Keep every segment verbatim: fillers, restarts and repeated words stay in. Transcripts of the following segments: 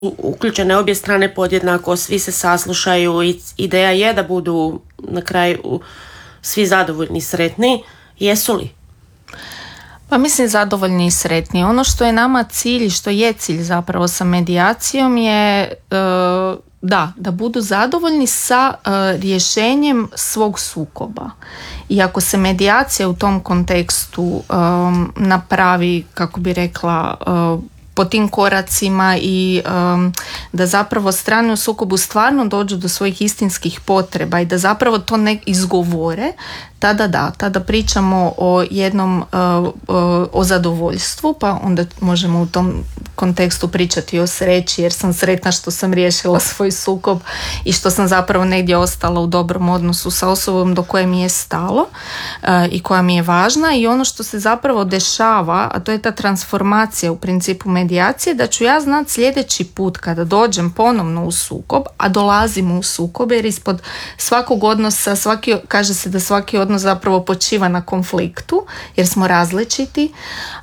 uključene obje strane podjednako, svi se saslušaju i ideja je da budu na kraju svi zadovoljni i sretni. Jesu li? Pa mislim zadovoljni i sretni. Ono što je nama cilj, što je cilj zapravo sa medijacijom je e, da, da budu zadovoljni sa e, rješenjem svog sukoba. I ako se medijacija u tom kontekstu e, napravi, kako bi rekla, e, po tim koracima i um, da zapravo strane u sukobu stvarno dođu do svojih istinskih potreba i da zapravo to ne izgovore, tada da, tada pričamo o jednom uh, uh, o zadovoljstvu, pa onda možemo u tom kontekstu pričati o sreći, jer sam sretna što sam riješila svoj sukob i što sam zapravo negdje ostala u dobrom odnosu sa osobom do koje mi je stalo uh, i koja mi je važna. I ono što se zapravo dešava, a to je ta transformacija u principu medijacije, da ću ja znati sljedeći put kada dođem ponovno u sukob, a dolazimo u sukob, jer ispod svakog odnosa, svaki, kaže se da svaki odnos zapravo počiva na konfliktu, jer smo različiti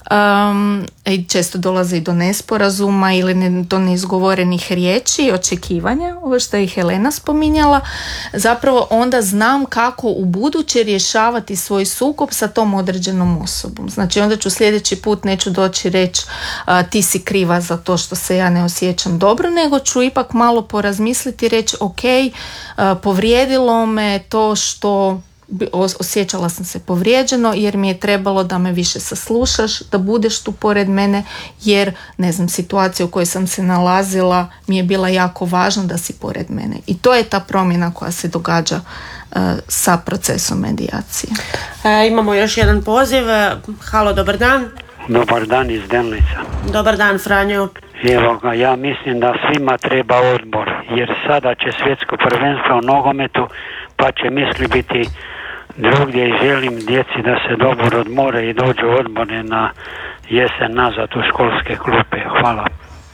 um, i često dolazi do nesporazuma ili ne, do neizgovorenih riječi i očekivanja, ovo što je Helena spominjala. Zapravo onda znam kako u buduće rješavati svoj sukob sa tom određenom osobom. Znači onda ću sljedeći put neću doći reći uh, ti si kriva za to što se ja ne osjećam dobro, nego ću ipak malo porazmisliti i reći ok, uh, povrijedilo me to što osjećala sam se povrijeđeno jer mi je trebalo da me više saslušaš, da budeš tu pored mene, jer ne znam, situacija u kojoj sam se nalazila mi je bila jako važna da si pored mene. I to je ta promjena koja se događa uh, sa procesom medijacije. E, imamo još jedan poziv. Halo, dobar dan. Dobar dan iz Delnica. Dobar dan, Franjo. Evo ga, ja mislim da svima treba odmor, jer sada će svjetsko prvenstvo u nogometu, pa će misli biti drugdje i želim djeci da se dobro odmore i dođu odmore na jesen nazad u školske klupe. Hvala.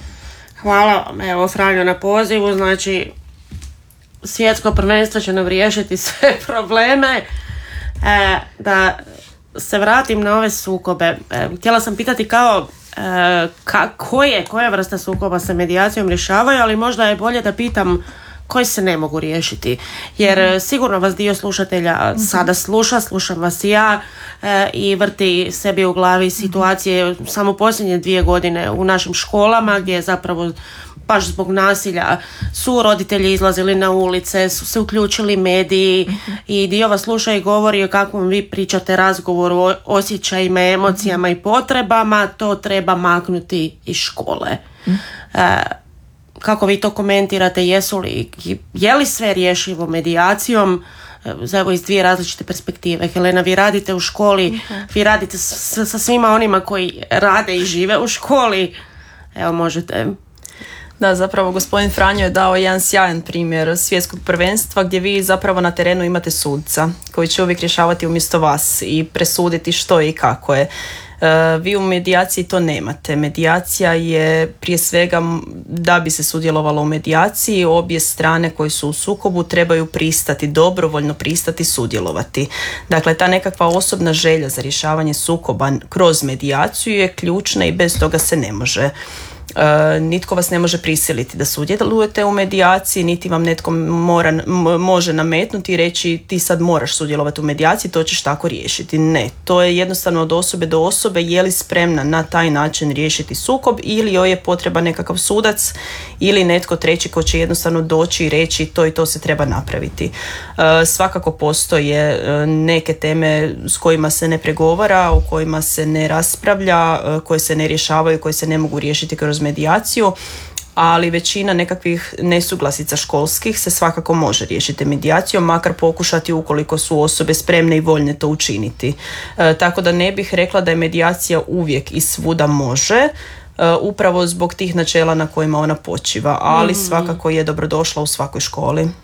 Hvala, evo Franjo na pozivu, znači svjetsko prvenstvo će nam riješiti sve probleme. E, da se vratim na ove sukobe. E, htjela sam pitati kao e, ka, koje, koja vrsta sukoba sa medijacijom rješavaju, ali možda je bolje da pitam koji se ne mogu riješiti, jer mm-hmm. sigurno vas dio slušatelja mm-hmm. sada sluša, slušam vas i ja e, i vrti sebi u glavi situacije mm-hmm. samo posljednje dvije godine u našim školama gdje je zapravo baš zbog nasilja su roditelji izlazili na ulice, su se uključili mediji mm-hmm. i dio vas sluša i govori o kakvom vi pričate razgovoru o osjećajima, emocijama mm-hmm. i potrebama, to treba maknuti iz škole. Mm-hmm. E, Kako vi to komentirate, jesu li, je li sve rješivo medijacijom? Evo iz dvije različite perspektive. Helena, vi radite u školi, uh-huh. vi radite s, sa svima onima koji rade i žive u školi. Evo, možete. Da, zapravo gospodin Franjo je dao jedan sjajan primjer svjetskog prvenstva gdje vi zapravo na terenu imate sudca koji će uvijek rješavati umjesto vas i presuditi što je i kako je. Vi u medijaciji to nemate. Medijacija je prije svega, da bi se sudjelovalo u medijaciji, obje strane koje su u sukobu trebaju pristati, dobrovoljno pristati sudjelovati. Dakle, ta nekakva osobna želja za rješavanje sukoba kroz medijaciju je ključna i bez toga se ne može. Uh, nitko vas ne može prisiliti da sudjelujete u medijaciji, niti vam netko mora, m- može nametnuti i reći ti sad moraš sudjelovati u medijaciji, to ćeš tako riješiti. Ne, to je jednostavno od osobe do osobe, je li spremna na taj način riješiti sukob ili joj je potreba nekakav sudac ili netko treći ko će jednostavno doći i reći to i to se treba napraviti. Uh, svakako postoje uh, neke teme s kojima se ne pregovara, o kojima se ne raspravlja, uh, koje se ne rješavaju, koje se ne mogu riješiti kroz medijaciju, ali većina nekakvih nesuglasica školskih se svakako može riješiti medijacijom, makar pokušati ukoliko su osobe spremne i voljne to učiniti. E, tako da ne bih rekla da je medijacija uvijek i svuda može, e, upravo zbog tih načela na kojima ona počiva, ali mm. svakako je dobrodošla u svakoj školi.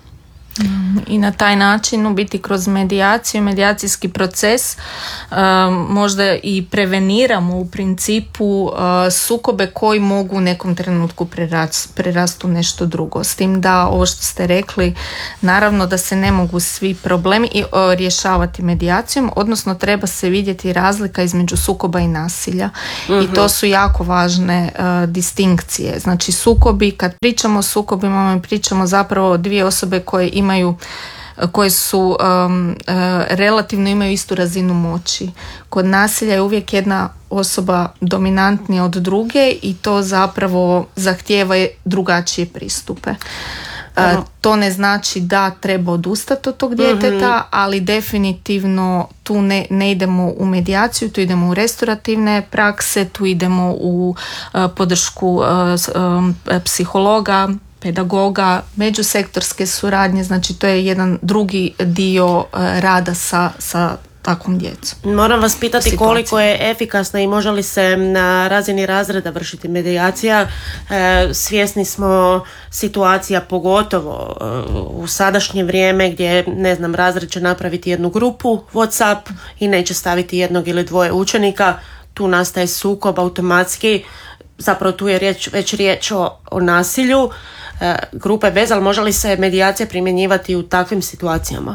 I na taj način u biti kroz medijaciju, medijacijski proces um, možda i preveniramo u principu uh, sukobe koji mogu u nekom trenutku prerast, prerastu nešto drugo. S tim da ovo što ste rekli, naravno da se ne mogu svi problemi i, uh, rješavati medijacijom, odnosno treba se vidjeti razlika između sukoba i nasilja. Mm-hmm. I to su jako važne uh, distinkcije. Znači sukobi, kad pričamo o sukobima, mi pričamo zapravo o dvije osobe koje imaju imaju koje su um, uh, relativno imaju istu razinu moći. Kod nasilja je uvijek jedna osoba dominantnija od druge i to zapravo zahtijeva drugačije pristupe. Uh, to ne znači da treba odustati od tog djeteta, mm-hmm. ali definitivno tu ne, ne idemo u medijaciju, tu idemo u restaurativne prakse, tu idemo u uh, podršku uh, um, psihologa, pedagoga, međusektorske suradnje, znači to je jedan drugi dio rada sa, sa takvom djecom. Moram vas pitati situacija. Koliko je efikasna i može li se na razini razreda vršiti medijacija. E, svjesni smo situacija pogotovo e, u sadašnje vrijeme gdje, ne znam, razred će napraviti jednu grupu WhatsApp i neće staviti jednog ili dvoje učenika. Tu nastaje sukob automatski. Zapravo tu je riječ, već riječ o, o nasilju. E, grupe bez, ali može li se medijacija primjenjivati u takvim situacijama?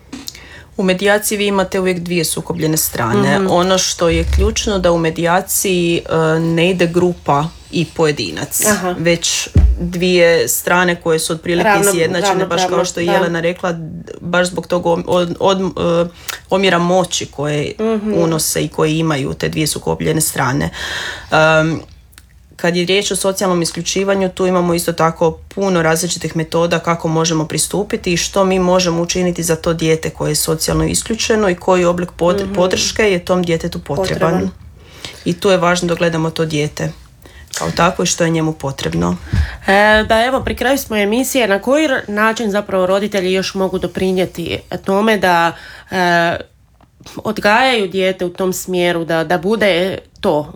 U medijaciji vi imate uvijek dvije sukobljene strane. Mm-hmm. Ono što je ključno da u medijaciji uh, ne ide grupa i pojedinac, Aha. već dvije strane koje su otprilike izjednačene, baš kao što je da. Jelena rekla, baš zbog tog od, od, od, uh, omjera moći koje mm-hmm. unose i koje imaju te dvije sukobljene strane. Um, Kad je riječ o socijalnom isključivanju, tu imamo isto tako puno različitih metoda kako možemo pristupiti i što mi možemo učiniti za to dijete koje je socijalno isključeno i koji oblik pod- mm-hmm. podrške je tom djetetu potreban. potreban. I tu je važno da gledamo to dijete kao tako i što je njemu potrebno. E, da, evo, pri kraju smo emisije. Na koji način zapravo roditelji još mogu doprinijeti tome da e, odgajaju dijete u tom smjeru, da, da bude to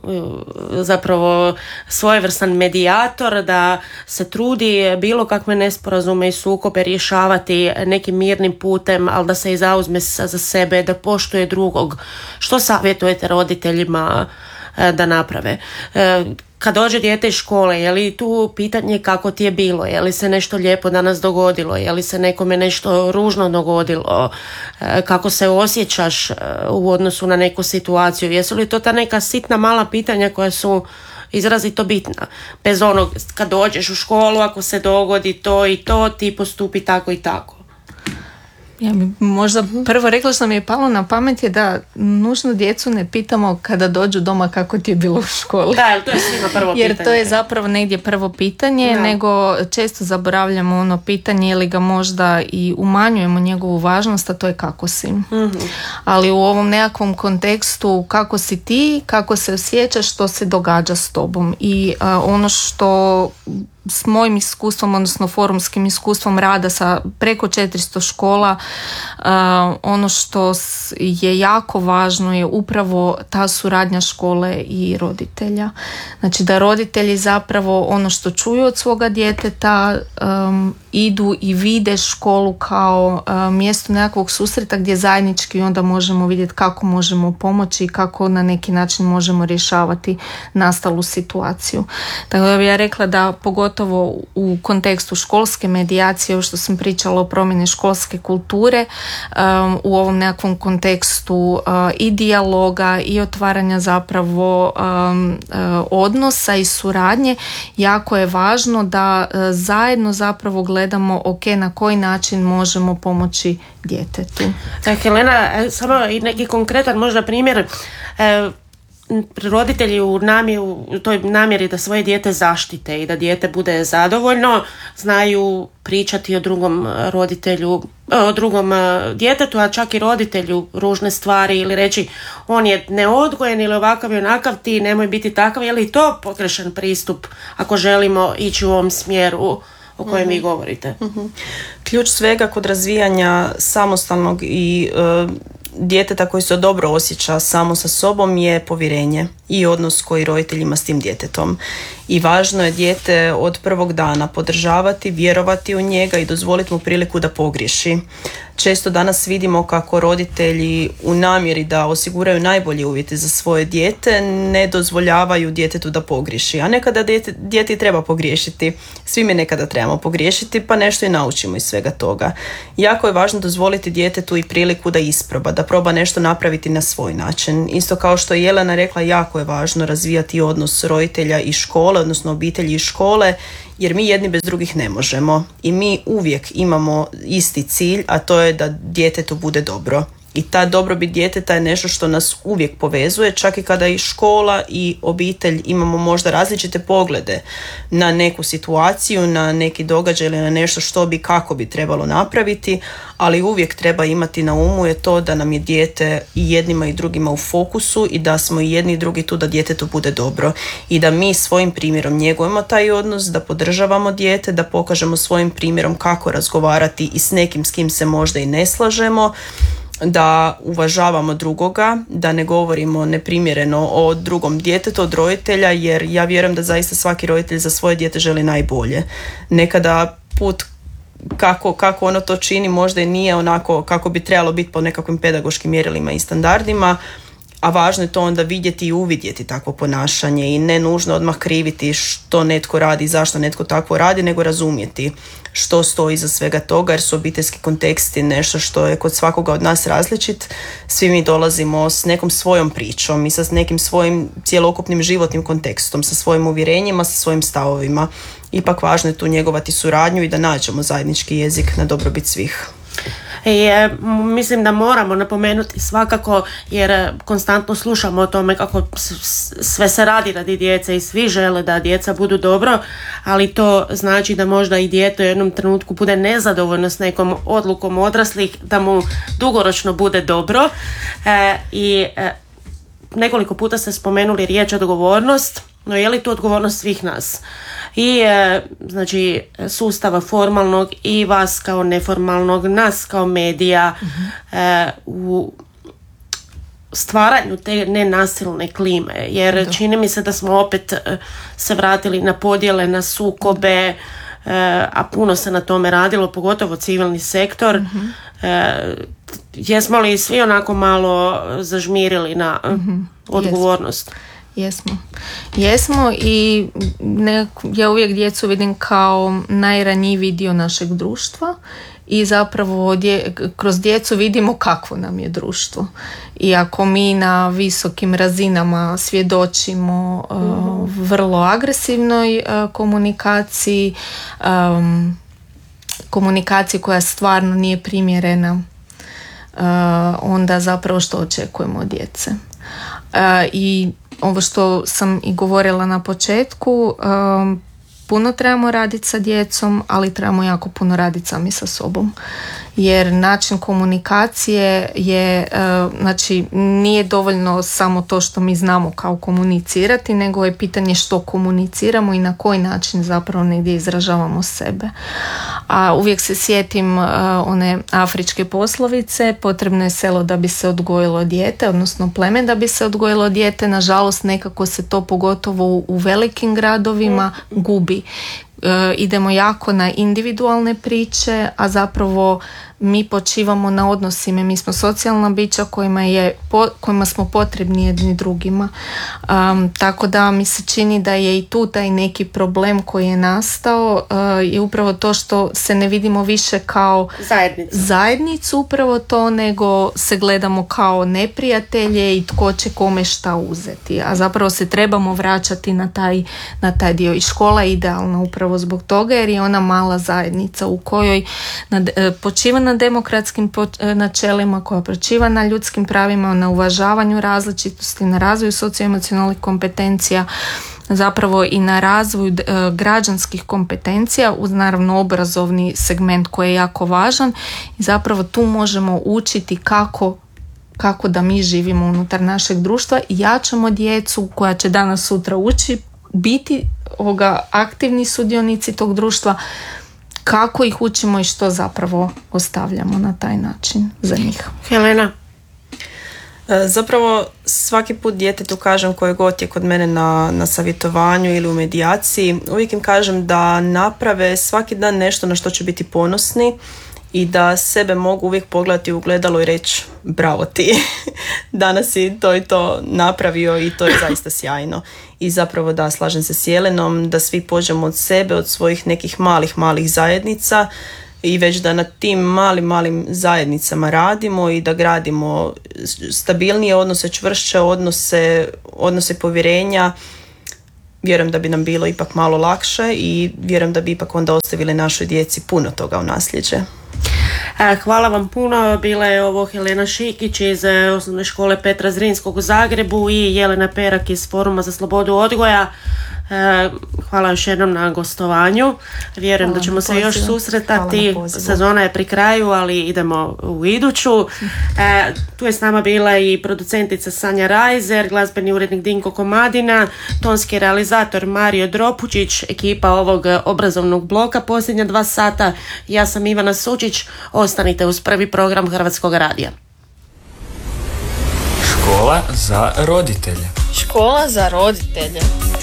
zapravo svojevrstan medijator, da se trudi bilo kakve nesporazume i sukobe rješavati nekim mirnim putem, ali da se i zauzme za sebe, da poštuje drugog. Što savjetujete roditeljima da naprave? Kad dođe dijete iz škole, je li tu pitanje kako ti je bilo, je li se nešto lijepo danas dogodilo, je li se nekome nešto ružno dogodilo, kako se osjećaš u odnosu na neku situaciju, jesu li to ta neka sitna mala pitanja koja su izrazito bitna. Bez onog, kad dođeš u školu, ako se dogodi to i to, ti postupi tako i tako. Ja bi možda prvo rekla što mi je palo na pamet je da nužno djecu ne pitamo kada dođu doma kako ti je bilo u školi. Da, to je svima prvo Jer pitanje. Jer to je zapravo negdje prvo pitanje, da. Nego često zaboravljamo ono pitanje ili ga možda i umanjujemo njegovu važnost, a to je kako si. Mm-hmm. Ali u ovom nekakvom kontekstu kako si ti, kako se osjećaš, što se događa s tobom. I a, ono što s mojim iskustvom, odnosno forumskim iskustvom rada sa preko četiristo škola, uh, ono što je jako važno je upravo ta suradnja škole i roditelja. Znači da roditelji zapravo ono što čuju od svoga djeteta um, idu i vide školu kao uh, mjesto nekakvog susreta gdje zajednički onda možemo vidjeti kako možemo pomoći i kako na neki način možemo rješavati nastalu situaciju. Tako da bih ja rekla da pogotovo u kontekstu školske medijacije, ovo što sam pričala o promjeni školske kulture, um, u ovom nekakvom kontekstu uh, i dijaloga i otvaranja zapravo um, uh, odnosa i suradnje, jako je važno da uh, zajedno zapravo gledamo ok, na koji način možemo pomoći djetetu. Da, Helena, samo i neki konkretan možda primjer. E, roditelji u, namjer, u toj namjeri da svoje dijete zaštite i da dijete bude zadovoljno, znaju pričati o drugom roditelju, o drugom djetetu, a čak i roditelju ružne stvari ili reći on je neodgojen ili ovakav i onakav, ti nemoj biti takav. Je li to pogrešan pristup ako želimo ići u ovom smjeru o kojem vi govorite? Mm-hmm. Ključ svega kod razvijanja samostalnog i uh, djeteta koji se dobro osjeća samo sa sobom je povjerenje i odnos koji roditelj ima s tim djetetom. I važno je dijete od prvog dana podržavati, vjerovati u njega i dozvoliti mu priliku da pogriješi. Često danas vidimo kako roditelji u namjeri da osiguraju najbolje uvjete za svoje dijete ne dozvoljavaju djetetu da pogriješi. A nekada dijete, dijete treba pogriješiti. Svi mi nekada trebamo pogriješiti pa nešto i naučimo iz svega toga. Jako je važno dozvoliti djetetu i priliku da isproba, da proba nešto napraviti na svoj način. Isto kao što je Jelena rekla, jako je važno razvijati odnos roditelja i škole, odnosno obitelji i škole, jer mi jedni bez drugih ne možemo i mi uvijek imamo isti cilj, a to je da djetetu bude dobro. I ta dobrobit djeteta je nešto što nas uvijek povezuje, čak i kada i škola i obitelj imamo možda različite poglede na neku situaciju, na neki događaj ili na nešto što bi, kako bi trebalo napraviti, ali uvijek treba imati na umu je to da nam je dijete i jednima i drugima u fokusu i da smo i jedni i drugi tu da djetetu bude dobro i da mi svojim primjerom njegujemo taj odnos, da podržavamo dijete, da pokažemo svojim primjerom kako razgovarati i s nekim s kim se možda i ne slažemo, da uvažavamo drugoga, da ne govorimo neprimjereno o drugom djetetu od roditelja, jer ja vjerujem da zaista svaki roditelj za svoje dijete želi najbolje. Nekada put kako, kako ono to čini možda i nije onako kako bi trebalo biti po nekakvim pedagoškim mjerilima i standardima, a važno je to onda vidjeti i uvidjeti takvo ponašanje i ne nužno odmah kriviti što netko radi i zašto netko tako radi, nego razumjeti što stoji iza svega toga, jer su obiteljski konteksti nešto što je kod svakoga od nas različit. Svi mi dolazimo s nekom svojom pričom i sa nekim svojim cjelokupnim životnim kontekstom, sa svojim uvjerenjima, sa svojim stavovima. Ipak važno je tu njegovati suradnju i da nađemo zajednički jezik na dobrobit svih. I e, mislim da moramo napomenuti svakako, jer konstantno slušamo o tome kako sve se radi radi djece i svi žele da djeca budu dobro, ali to znači da možda i dijete u jednom trenutku bude nezadovoljno s nekom odlukom odraslih, da mu dugoročno bude dobro. E, i e, nekoliko puta ste spomenuli riječ odgovornost, no je li to odgovornost svih nas? I e, znači sustava formalnog i vas kao neformalnog, nas kao medija, uh-huh. e, u stvaranju te nenasilne klime, jer da. Čini mi se da smo opet e, se vratili na podjele, na sukobe, e, a puno se na tome radilo, pogotovo civilni sektor. Uh-huh. E, jesmo li svi onako malo zažmirili na uh-huh. odgovornost? Yes. Jesmo. Jesmo i ne, ja uvijek djecu vidim kao najranjiviji dio našeg društva i zapravo dje, kroz djecu vidimo kakvo nam je društvo. I ako mi na visokim razinama svjedočimo uh, vrlo agresivnoj uh, komunikaciji, um, komunikaciji koja stvarno nije primjerena, uh, onda zapravo što očekujemo od djece. Uh, I ovo što sam i govorila na početku, um, puno trebamo raditi sa djecom, ali trebamo jako puno raditi sami sa sobom. Jer način komunikacije je, uh, znači nije dovoljno samo to što mi znamo kao komunicirati, nego je pitanje što komuniciramo i na koji način zapravo negdje izražavamo sebe. A uvijek se sjetim uh, one afričke poslovice, potrebno je selo da bi se odgojilo dijete, odnosno pleme da bi se odgojilo dijete. Nažalost nekako se to pogotovo u, u velikim gradovima gubi. Uh, idemo jako na individualne priče, a zapravo mi počivamo na odnosima, mi smo socijalna bića kojima, je, po, kojima smo potrebni jedni drugima. Um, tako da mi se čini da je i tu taj neki problem koji je nastao uh, je upravo to što se ne vidimo više kao zajednicu. zajednicu, upravo to, nego se gledamo kao neprijatelje i tko će kome šta uzeti. A zapravo se trebamo vraćati na taj, na taj dio. I škola je idealna upravo zbog toga, jer je ona mala zajednica u kojoj nad, počiva na demokratskim načelima, koja počiva na ljudskim pravima, na uvažavanju različitosti, na razvoju socioemocionalnih kompetencija, zapravo i na razvoju e, građanskih kompetencija, uz naravno obrazovni segment koji je jako važan, i zapravo tu možemo učiti kako kako da mi živimo unutar našeg društva i jačamo djecu koja će danas sutra ući biti ovoga aktivni sudionici tog društva, kako ih učimo i što zapravo ostavljamo na taj način za njih. Helena? Zapravo svaki put djetetu kažem koje god je kod mene na, na savjetovanju ili u medijaciji, uvijek im kažem da naprave svaki dan nešto na što će biti ponosni i da sebe mogu uvijek pogledati u ogledalo i reći bravo ti, danas si to i to napravio i to je zaista sjajno. I zapravo da, slažem se s Jelenom, da svi pođemo od sebe, od svojih nekih malih, malih zajednica i već da na tim malim, malim zajednicama radimo i da gradimo stabilnije odnose, čvršće odnose, odnose povjerenja. Vjerujem da bi nam bilo ipak malo lakše i vjerujem da bi ipak onda ostavili našoj djeci puno toga u nasljeđe. Hvala vam puno. Bila je ovo Helena Šikić iz osnovne škole Petra Zrinskog u Zagrebu i Jelena Perak iz Foruma za slobodu odgoja. Hvala još jednom na gostovanju. Vjerujem hvala da ćemo se još susretati. Sezona je pri kraju, ali idemo u iduću. E, tu je s nama bila i producentica Sanja Rajzer, glazbeni urednik Dinko Komadina, tonski realizator Mario Dropučić, ekipa ovog obrazovnog bloka posljednja dva sata. Ja sam Ivana Sučić. Ostanite uz prvi program Hrvatskog radija. Škola za roditelje. Škola za roditelje.